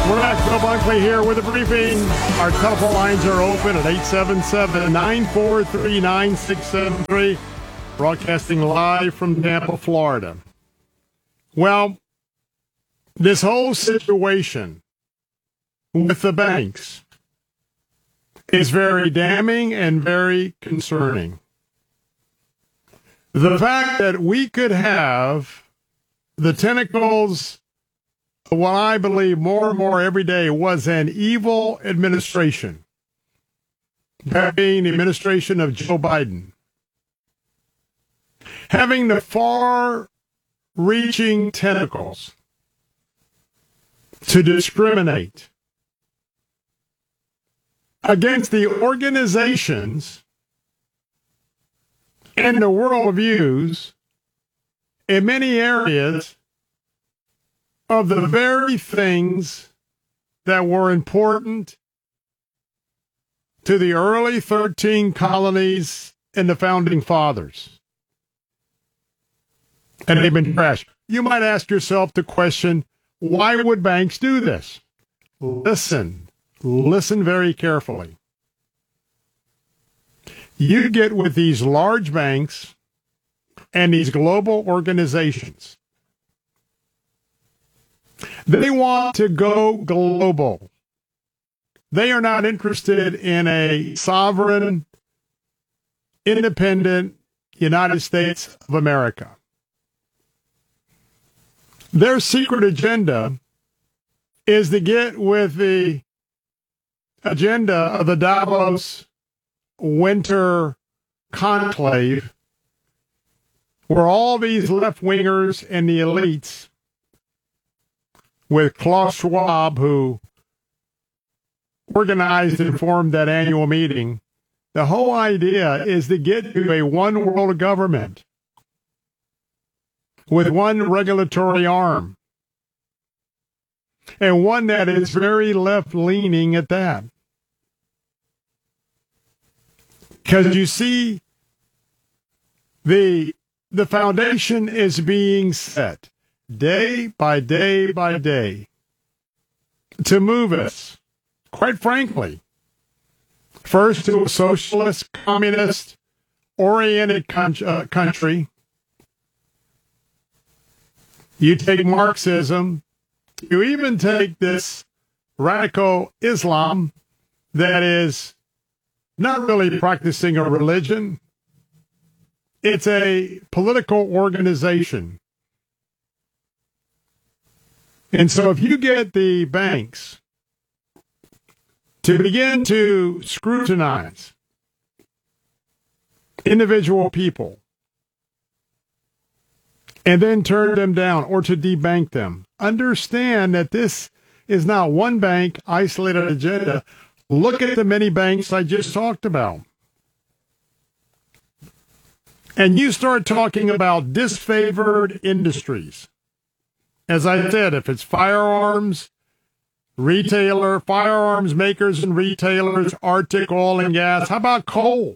We're back. Bill Bunkley here with a briefing. Our telephone lines are open at 877-943-9673. Broadcasting live from Tampa, Florida. Well, this whole situation with the banks is very damning and very concerning. The fact that we could have the tentacles, what I believe more and more every day was an evil administration, that being the administration of Joe Biden, having the far-reaching tentacles to discriminate against the organizations and the worldviews in many areas of the very things that were important to the early 13 colonies and the founding fathers. And they've been trashed. You might ask yourself the question, why would banks do this? Listen very carefully. You get with these large banks and these global organizations. They want to go global. They are not interested in a sovereign, independent United States of America. Their secret agenda is to get with the agenda of the Davos Winter Conclave, where all these left-wingers and the elites, with Klaus Schwab, who organized and formed that annual meeting, the whole idea is to get to a one world government with one regulatory arm, and one that is very left-leaning at that. Because you see, the foundation is being set day by day by day to move us, quite frankly, first to a socialist, communist-oriented country. You take Marxism, you even take this radical Islam that is not really practicing a religion. It's a political organization. And so if you get the banks to begin to scrutinize individual people and then turn them down or to debank them, understand that this is not one bank isolated agenda. Look at the many banks I just talked about. And you start talking about disfavored industries. As I said, if it's firearms makers and retailers, Arctic oil and gas, how about coal?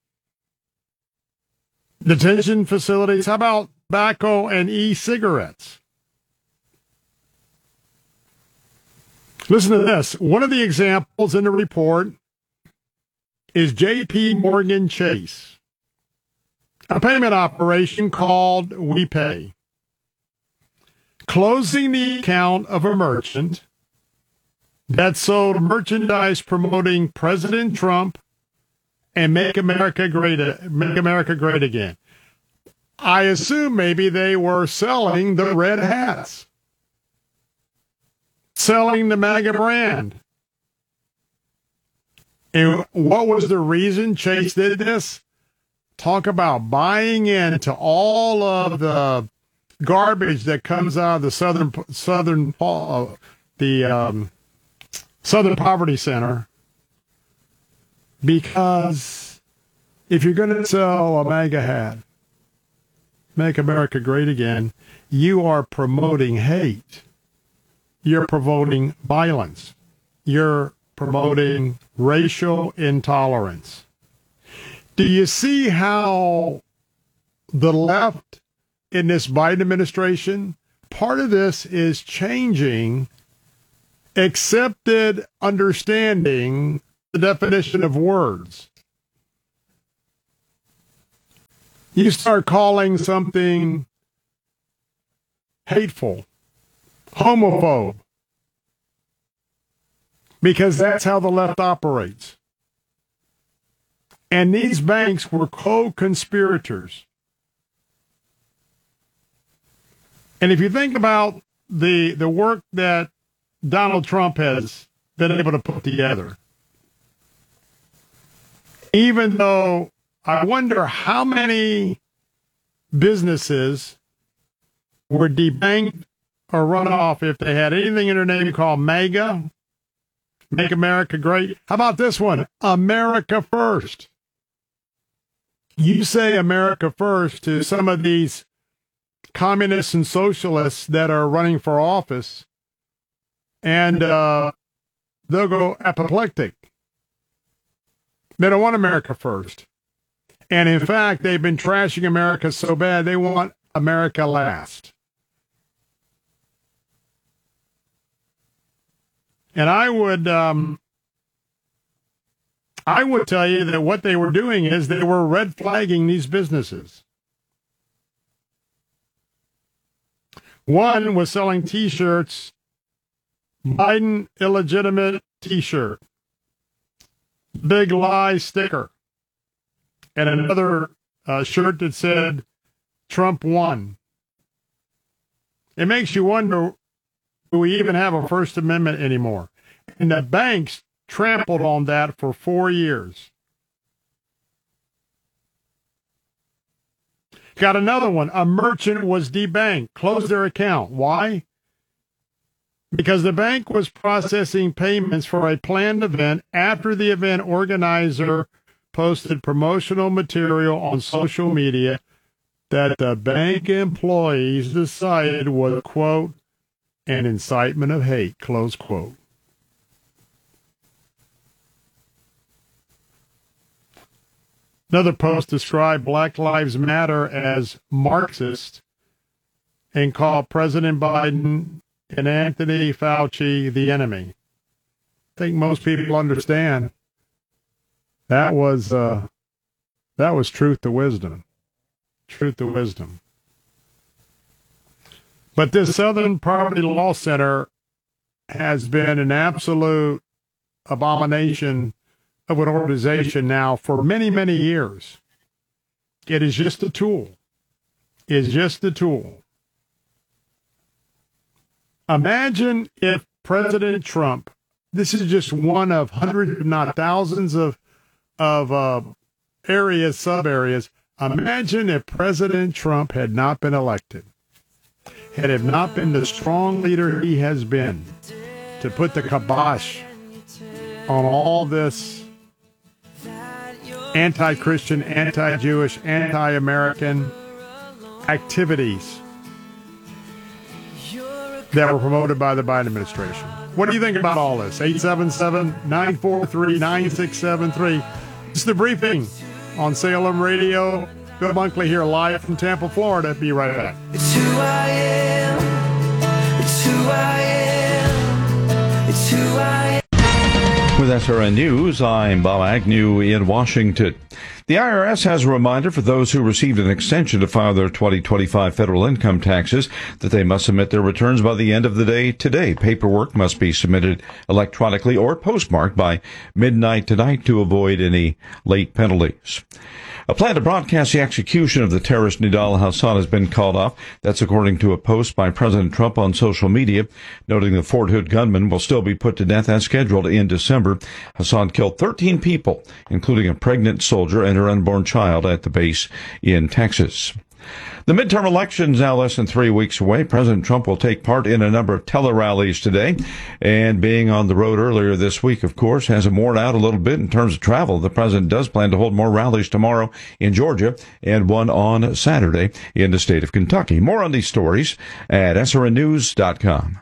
Detention facilities, how about tobacco and e-cigarettes? Listen to this. One of the examples in the report is J.P. Morgan Chase, a payment operation called WePay, closing the account of a merchant that sold merchandise promoting President Trump and Make America Great Again. I assume maybe they were selling the red hats, selling the MAGA brand. And what was the reason Chase did this? Talk about buying into all of the garbage that comes out of the Southern Poverty Center. Because if you're going to sell a MAGA hat, Make America Great Again, you are promoting hate. You're promoting violence. You're promoting racial intolerance. Do you see how the left in this Biden administration, part of this is changing accepted understanding the definition of words. You start calling something hateful, homophobe, because that's how the left operates. And these banks were co-conspirators. And if you think about the work that Donald Trump has been able to put together, even though I wonder how many businesses were debanked or run off if they had anything in their name called MAGA, Make America Great. How about this one? America First. You say America First to some of these communists and socialists that are running for office, and they'll go apoplectic. They don't want America first. And in fact, they've been trashing America so bad, they want America last. And I would tell you that what they were doing is they were red flagging these businesses. One was selling T-shirts, Biden illegitimate T-shirt, big lie sticker, and another shirt that said Trump won. It makes you wonder, do we even have a First Amendment anymore? And the banks trampled on that for 4 years. Got another one. A merchant was debanked, closed their account. Why? Because the bank was processing payments for a planned event after the event organizer posted promotional material on social media that the bank employees decided was, quote, an incitement of hate, close quote. Another post described Black Lives Matter as Marxist and called President Biden and Anthony Fauci the enemy. I think most people understand that was truth to wisdom. Truth to wisdom. But this Southern Poverty Law Center has been an absolute abomination of an organization now for many, many years. It is just a tool. It's just a tool. Imagine if President Trump, this is just one of hundreds, if not thousands of areas, sub-areas. Imagine if President Trump had not been elected, had it not been the strong leader he has been to put the kibosh on all this anti-Christian, anti-Jewish, anti-American activities that were promoted by the Biden administration. What do you think about all this? 877-943-9673. This is the briefing on Salem Radio. Bill Bunkley here live from Tampa, Florida. Be right back. It's who I am. It's who I am. It's who I am. With SRN News, I'm Bob Agnew in Washington. The IRS has a reminder for those who received an extension to file their 2025 federal income taxes that they must submit their returns by the end of the day today. Paperwork must be submitted electronically or postmarked by midnight tonight to avoid any late penalties. A plan to broadcast the execution of the terrorist Nidal Hasan has been called off. That's according to a post by President Trump on social media, noting the Fort Hood gunman will still be put to death as scheduled in December. Hasan killed 13 people, including a pregnant soldier and her unborn child at the base in Texas. The midterm elections now less than 3 weeks away. President Trump will take part in a number of tele-rallies today. And being on the road earlier this week, of course, has him worn out a little bit in terms of travel. The president does plan to hold more rallies tomorrow in Georgia and one on Saturday in the state of Kentucky. More on these stories at srnnews.com.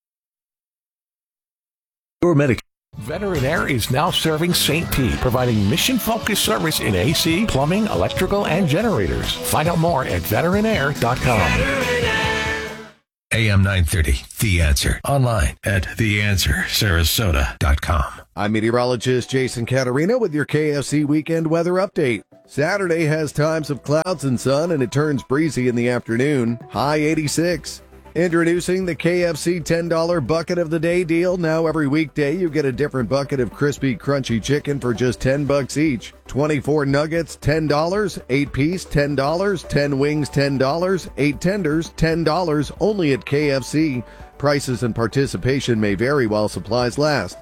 Your Medicare. Veteran Air is now serving St. Pete, providing mission-focused service in AC, plumbing, electrical, and generators. Find out more at veteranair.com. AM 930, The Answer. Online at theanswersarasota.com. I'm meteorologist Jason Caterina with your KFC weekend weather update. Saturday has times of clouds and sun, and it turns breezy in the afternoon. High 86. Introducing the KFC $10 bucket of the day deal. Now every weekday you get a different bucket of crispy, crunchy chicken for just $10 each. 24 nuggets, $10. 8-piece, $10. 10 wings, $10. 8 tenders, $10. Only at KFC. Prices and participation may vary while supplies last.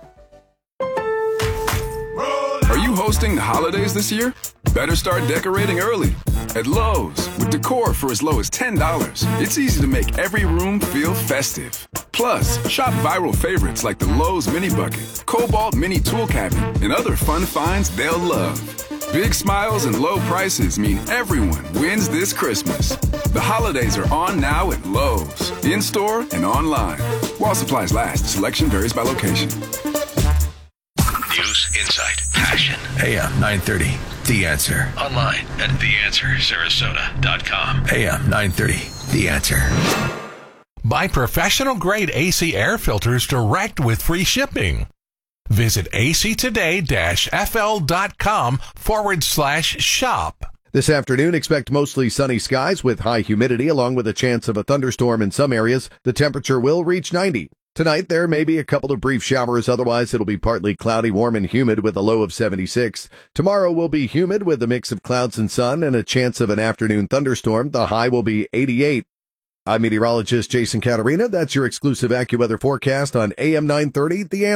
Are you hosting the holidays this year? Better start decorating early. At Lowe's, with decor for as low as $10, it's easy to make every room feel festive. Plus, shop viral favorites like the Lowe's Mini Bucket, Cobalt Mini Tool Cabinet, and other fun finds they'll love. Big smiles and low prices mean everyone wins this Christmas. The holidays are on now at Lowe's, in-store and online. While supplies last, selection varies by location. News, insight, passion. AM 930, The Answer. Online at theanswersarasota.com. AM 930, The Answer. Buy professional-grade AC air filters direct with free shipping. Visit actoday-fl.com/shop. This afternoon, expect mostly sunny skies with high humidity along with a chance of a thunderstorm in some areas. The temperature will reach 90. Tonight, there may be a couple of brief showers. Otherwise, it'll be partly cloudy, warm, and humid with a low of 76. Tomorrow will be humid with a mix of clouds and sun and a chance of an afternoon thunderstorm. The high will be 88. I'm meteorologist Jason Caterina. That's your exclusive AccuWeather forecast on AM 930, The Answer.